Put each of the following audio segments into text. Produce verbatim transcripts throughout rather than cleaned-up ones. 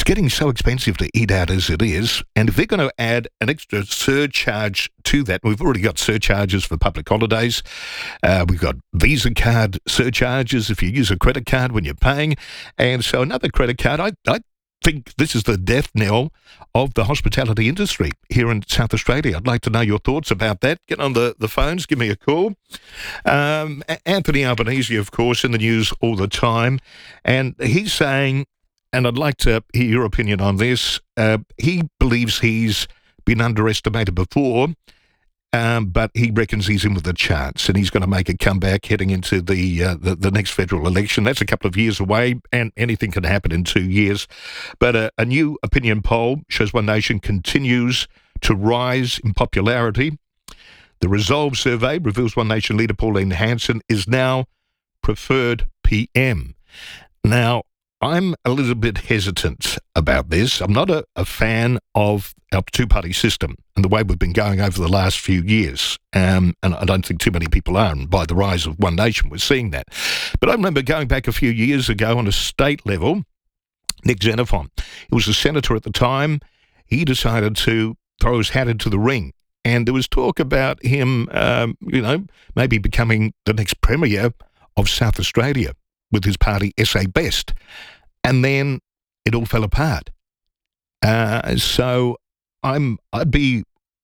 getting so expensive to eat out as it is, and if they're going to add an extra surcharge to that, we've already got surcharges for public holidays. Uh, we've got Visa card surcharges if you use a credit card when you're paying, and so another credit card, I, I think this is the death knell of the hospitality industry here in South Australia. I'd like to know your thoughts about that. Get on the, the phones, give me a call. Um, Anthony Albanese, of course, in the news all the time, and he's saying, and I'd like to hear your opinion on this, uh, he believes he's been underestimated before, um, but he reckons he's in with a chance, and he's going to make a comeback heading into the, uh, the the next federal election. That's a couple of years away, and anything can happen in two years. But uh, a new opinion poll shows One Nation continues to rise in popularity. The Resolve survey reveals One Nation leader Pauline Hanson is now preferred P M. Now, I'm a little bit hesitant about this. I'm not a, a fan of our two-party system and the way we've been going over the last few years. Um, and I don't think too many people are. And by the rise of One Nation, we're seeing that. But I remember going back a few years ago on a state level, Nick Xenophon, he was a senator at the time. He decided to throw his hat into the ring. And there was talk about him, um, you know, maybe becoming the next premier of South Australia with his party S A Best. And then it all fell apart. Uh, so I'm, I'd be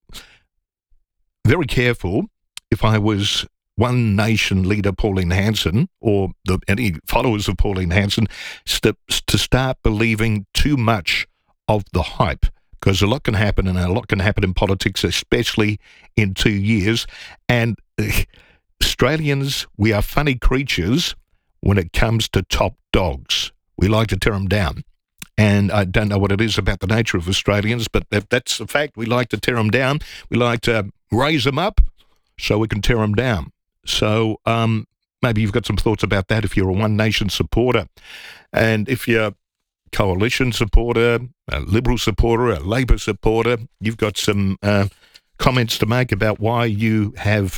very careful if I was One Nation leader Pauline Hanson or the, any followers of Pauline Hanson st- to start believing too much of the hype, because a lot can happen, and a lot can happen in politics, especially in two years. And uh, Australians, we are funny creatures when it comes to top dogs. We like to tear them down. And I don't know what it is about the nature of Australians, but if that's a fact. We like to tear them down. We like to raise them up so we can tear them down. So um, maybe you've got some thoughts about that if you're a One Nation supporter. And if you're a Coalition supporter, a Liberal supporter, a Labor supporter, you've got some uh, comments to make about why you have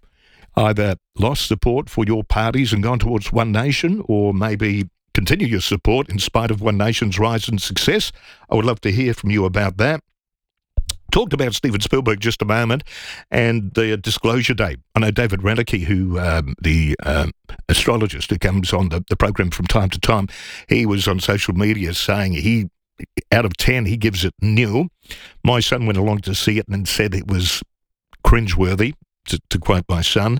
either lost support for your parties and gone towards One Nation, or maybe continue your support in spite of One Nation's rise and success. I would love to hear from you about that. Talked about Steven Spielberg just a moment and the Disclosure Day. I know David Renneke, who um, the um, astrologist who comes on the, the program from time to time, he was on social media saying he, out of ten, he gives it nil. My son went along to see it and said it was cringeworthy, to, to quote my son.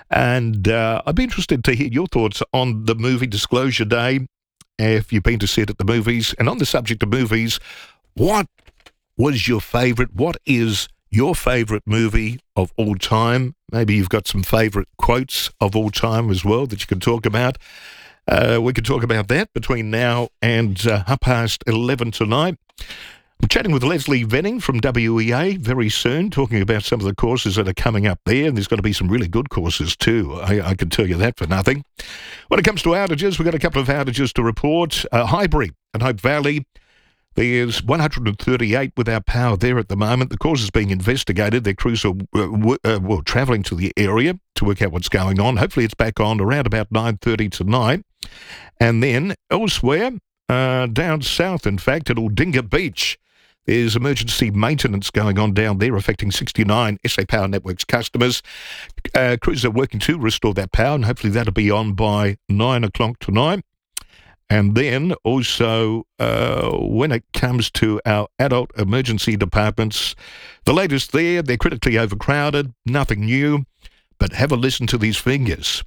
And uh, I'd be interested to hear your thoughts on the movie Disclosure Day, if you've been to see it at the movies. And on the subject of movies, what was your favourite? What is your favourite movie of all time? Maybe you've got some favourite quotes of all time as well that you can talk about. Uh, we could talk about that between now and uh, half past eleven tonight. I'm chatting with Leslie Venning from W E A very soon, talking about some of the courses that are coming up there, and there's going to be some really good courses too. I, I can tell you that for nothing. When it comes to outages, we've got a couple of outages to report. Uh, Highbury and Hope Valley, there's one hundred thirty-eight without power there at the moment. The cause is being investigated. Their crews are uh, w- uh, well, travelling to the area to work out what's going on. Hopefully it's back on around about nine thirty tonight. And then elsewhere, uh, down south, in fact, at Aldinga Beach, there's emergency maintenance going on down there affecting sixty-nine S A Power Networks customers. Uh, crews are working to restore that power, and hopefully that'll be on by nine o'clock tonight. And then also, uh, when it comes to our adult emergency departments, the latest there, they're critically overcrowded, nothing new, but have a listen to these figures.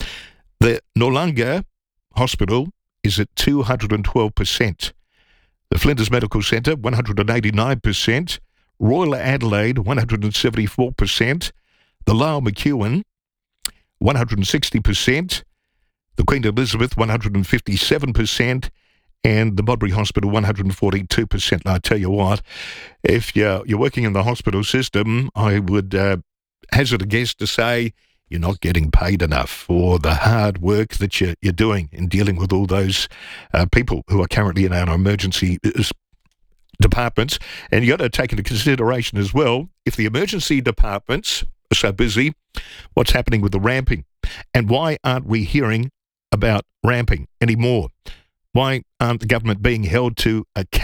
The Noarlunga Hospital is at two hundred twelve percent. The Flinders Medical Centre, one hundred eighty-nine percent. Royal Adelaide, one hundred seventy-four percent. The Lyle McEwen, one hundred sixty percent. The Queen Elizabeth, one hundred fifty-seven percent, and the Modbury Hospital, one hundred forty-two percent. And I tell you what, if you're, you're working in the hospital system, I would uh, hazard a guess to say you're not getting paid enough for the hard work that you're, you're doing in dealing with all those uh, people who are currently in our emergency departments. And you've got to take into consideration as well, if the emergency departments are so busy, what's happening with the ramping? And why aren't we hearing about ramping anymore? Why aren't the government being held to account?